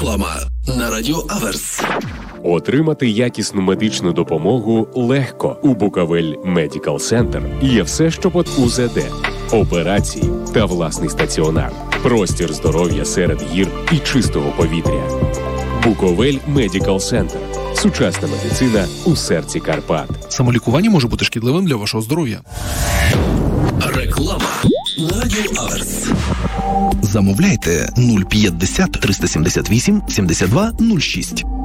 Реклама на Радіо Аверс. Отримати якісну медичну допомогу легко. У Буковель Медикал Центр є все, що потрібно: УЗД, операції та власний стаціонар, простір здоров'я серед гір і чистого повітря. Буковель Медикал Центр. Сучасна медицина у серці Карпат. Самолікування може бути шкідливим для вашого здоров'я. Реклама на Радіо Аверс. Замовляйте 050 378 72 06.